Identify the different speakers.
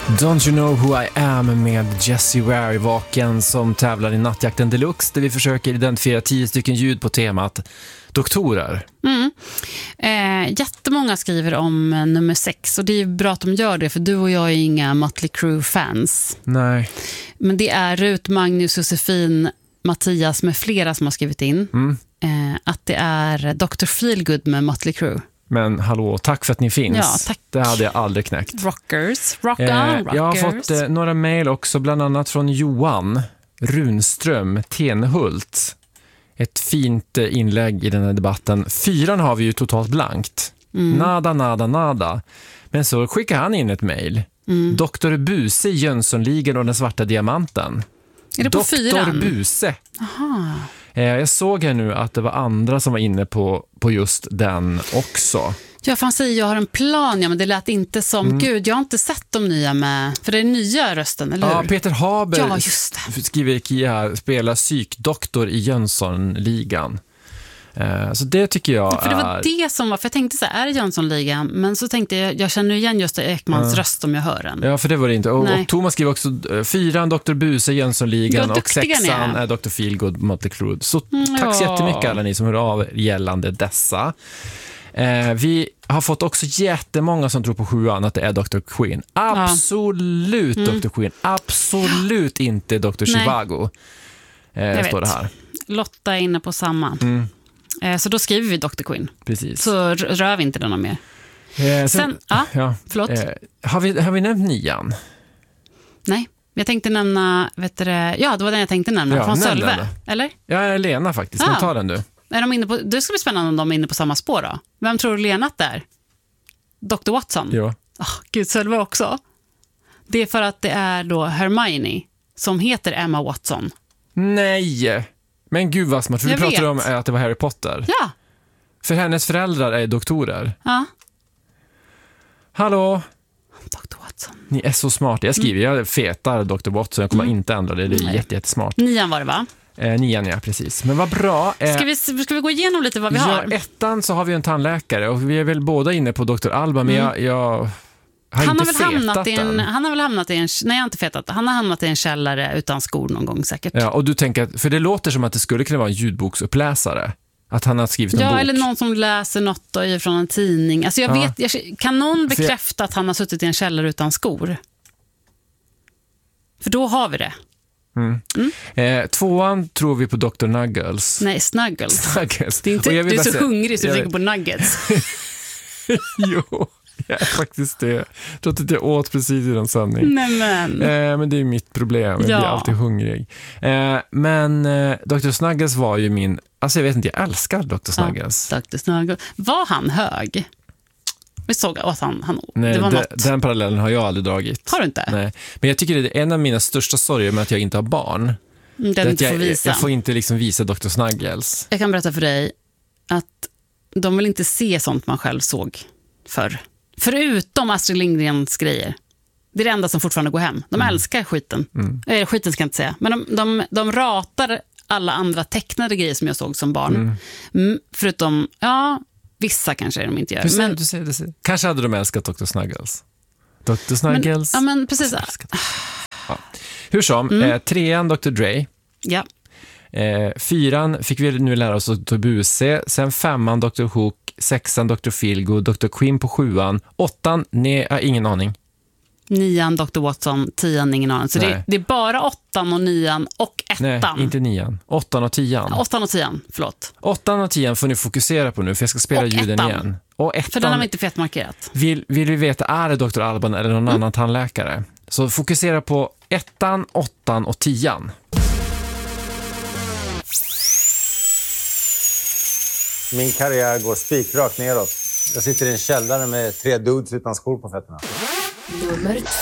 Speaker 1: Don't you know who I am med Jessie Ware, vaken, som tävlar i Nattjakten Deluxe, där vi försöker identifiera 10 stycken ljud på temat doktorer.
Speaker 2: Jättemånga skriver om nummer 6, och det är ju bra att de gör det, för du och jag är inga Mötley Crüe-fans.
Speaker 1: Nej.
Speaker 2: Men det är Rut, Magnus, Josefin, Mattias med flera som har skrivit in att det är Dr. Feelgood med Mötley Crüe.
Speaker 1: Men hallå, tack för att ni finns.
Speaker 2: Ja, tack.
Speaker 1: Det hade jag aldrig knäckt.
Speaker 2: Rockers, rock on, rockers.
Speaker 1: Jag har fått några mejl också, bland annat från Johan Runström Tenhult. Ett fint inlägg i den här debatten. 4 har vi ju totalt blankt. Nada. Men så skickar han in ett mejl. Dr. Buse, Jönssonligan och den svarta diamanten.
Speaker 2: Är det på 4?
Speaker 1: Dr. Buse.
Speaker 2: Aha.
Speaker 1: Jag såg här nu att det var andra som var inne på just den också.
Speaker 2: Ja, för han säger jag har en plan, ja, men det lät inte som gud, jag har inte sett de nya med, för det är nya rösten, eller hur?
Speaker 1: Ja, Peter Haber,
Speaker 2: ja, just det.
Speaker 1: skriver Kia, spelar psykdoktor i Jönssonligan. Så det tycker jag
Speaker 2: för det var det som var, för jag tänkte så här, är det Jönssonligan? Men så tänkte jag känner igen just Ekmans röst om jag hör den.
Speaker 1: Ja, för det var det inte. Och Thomas skriver också 4 Dr. Buse, Jönssonligan, och 6 är Dr. Feelgood, Mötley Crüe. Så tack så jättemycket alla ni som hör av gällande dessa. Vi har fått också jättemånga som tror på 7:an att det är Dr. Queen. Absolut Dr. Queen. Absolut inte Dr. Zhivago. Står det här.
Speaker 2: Lotta är inne på samma. Så då skriver vi Dr. Queen.
Speaker 1: Precis.
Speaker 2: Så rör vi inte den mer. Sen förlåt.
Speaker 1: Har vi nämnt 9:an?
Speaker 2: Nej, jag tänkte nämna, det var den jag tänkte nämna, från Sölve, den. Eller?
Speaker 1: Ja, Lena faktiskt, men ta den du.
Speaker 2: Är de inne på, det ska bli spännande om de är inne på samma spår då. Vem tror du Lena att det är? Dr. Watson?
Speaker 1: Ja.
Speaker 2: Gud, Sölve också. Det är för att det är då Hermione som heter Emma Watson.
Speaker 1: Nej, men gud vad smart, för vi pratade om att det var Harry Potter.
Speaker 2: Ja.
Speaker 1: För hennes föräldrar är doktorer.
Speaker 2: Ja.
Speaker 1: Hallå?
Speaker 2: Dr. Watson.
Speaker 1: Ni är så smarta. Jag skriver, jag fetar Dr. Watson. Jag kommer inte ändra det. Det är jättesmart.
Speaker 2: 9:an var det, va?
Speaker 1: 9:an, ja, precis. Men vad bra.
Speaker 2: Ska vi gå igenom lite vad vi har?
Speaker 1: 1:an så har vi en tandläkare. Och vi är väl båda inne på Dr. Alba. Men jag har inte fetat den.
Speaker 2: Han har väl hamnat i en... Nej, jag har inte fetat. Han har hamnat i en källare utan skor någon gång säkert.
Speaker 1: Ja, och du tänker... För det låter som att det skulle kunna vara en ljudboksuppläsare. Att han har skrivit en bok.
Speaker 2: Ja, eller någon som läser något från en tidning. Alltså kan någon bekräfta att han har suttit i en källare utan skor? För då har vi det.
Speaker 1: 2:an tror vi på Dr. Nuggles.
Speaker 2: Nej, Snuggles.
Speaker 1: Det
Speaker 2: är inte, du är så hungrig så du tänker på nuggets.
Speaker 1: Jo, jag är faktiskt det. Jag tror att jag åt precis i den sändning. Men det är mitt problem. Jag blir alltid hungrig. Men Dr. Snuggles var ju min... Alltså jag vet inte, jag älskar Dr. Snuggles.
Speaker 2: Ja, Dr. Snuggles. Var han hög? Vi såg att han
Speaker 1: nej,
Speaker 2: det var något.
Speaker 1: Den parallellen har jag aldrig dragit.
Speaker 2: Har du inte?
Speaker 1: Nej. Men jag tycker det är en av mina största sorger med att jag inte har barn. Jag får inte liksom visa Dr. Snuggles.
Speaker 2: Jag kan berätta för dig att de vill inte se sånt man själv såg förr. Förutom Astrid Lindgrens grejer. Det är det enda som fortfarande går hem. De älskar skiten. Skiten ska jag inte säga. Men de ratar alla andra tecknade grejer som jag såg som barn. Förutom, vissa kanske de inte gör.
Speaker 1: Du ser. Kanske hade de älskat Dr. Snuggles. Dr. Snuggles.
Speaker 2: Men precis.
Speaker 1: Ja. Hur som, 3:an Dr. Dre.
Speaker 2: Ja.
Speaker 1: 4:an fick vi nu lära oss Dr. Buse. Sen 5:an Dr. Hook. 6:an Dr. Feelgood. Dr. Queen på 7:an. 8:an, nej, ingen aning.
Speaker 2: 9:an Dr. Watson. 10:an, ingen aning. Så det är bara 8:an och 9:an och 1:an.
Speaker 1: Nej, inte 9:an. 8:an och 10:an.
Speaker 2: 8:an och 10:an, förlåt.
Speaker 1: 8:an och 10:an får ni fokusera på nu, för jag ska spela ljuden igen. Och 1:an,
Speaker 2: för den har vi inte fetmarkerat.
Speaker 1: Vill vi veta, är det Dr. Alban eller någon annan tandläkare? Så fokusera på 1:an, 8:an och 10:an.
Speaker 3: Min karriär går spikrakt neråt. Jag sitter i en källare med 3 dudes utan skor på fötterna.
Speaker 4: Nummer